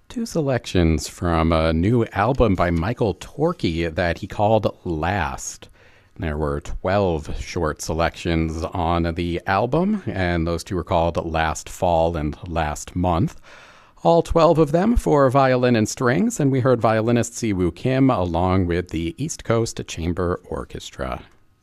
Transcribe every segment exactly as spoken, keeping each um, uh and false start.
Two selections from a new album by Michael Torke that he called Last. There were twelve short selections on the album, and those two were called Last Fall and Last Month. All twelve of them for violin and strings, and we heard violinist Siwoo Kim along with the East Coast Chamber Orchestra.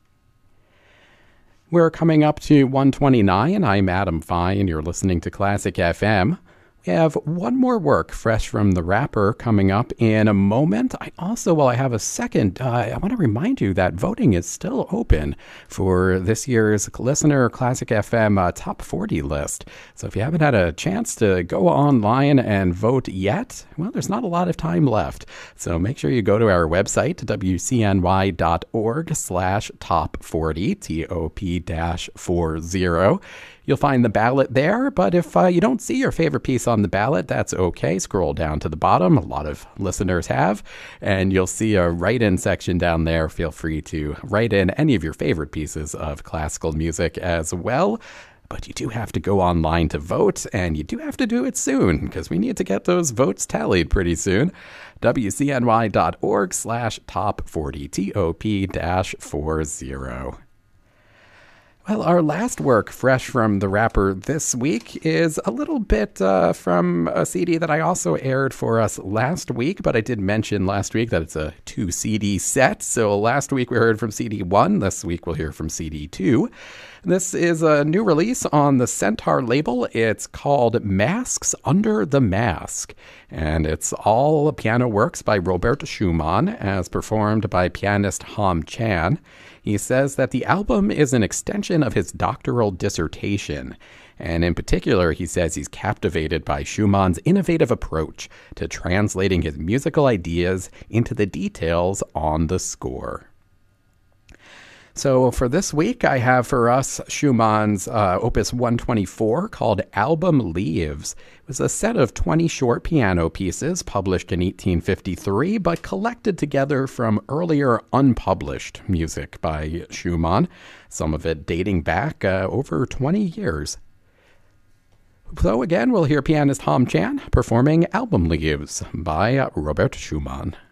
We're coming up to one twenty-nine. I'm Adam Fine. You're listening to Classic F M. We have one more work fresh from the rapper coming up in a moment. I also, while I have a second, uh, I want to remind you that voting is still open for this year's Listener Classic F M uh, Top forty list. So if you haven't had a chance to go online and vote yet, well, there's not a lot of time left. So make sure you go to our website, W C N Y dot org slash top forty, T O P dash four zero. You'll find the ballot there, but if uh, you don't see your favorite piece on the ballot, that's okay. Scroll down to the bottom. A lot of listeners have, and you'll see a write-in section down there. Feel free to write in any of your favorite pieces of classical music as well. But you do have to go online to vote, and you do have to do it soon, because we need to get those votes tallied pretty soon. W C N Y dot org slash top forty, T O P dash four zero. Well, our last work fresh from the rapper this week is a little bit uh, from a C D that I also aired for us last week, but I did mention last week that it's a two C D set. So last week we heard from C D one, this week we'll hear from C D two. This is a new release on the Centaur label. It's called Masks Under the Mask, and it's all piano works by Robert Schumann as performed by pianist Ham Chan. He says that the album is an extension of his doctoral dissertation, and in particular, he says he's captivated by Schumann's innovative approach to translating his musical ideas into the details on the score. So for this week, I have for us Schumann's uh, Opus one twenty-four called Album Leaves. It was a set of twenty short piano pieces published in eighteen fifty-three, but collected together from earlier unpublished music by Schumann, some of it dating back uh, over twenty years. So again, we'll hear pianist Ham Chan performing Album Leaves by uh, Robert Schumann.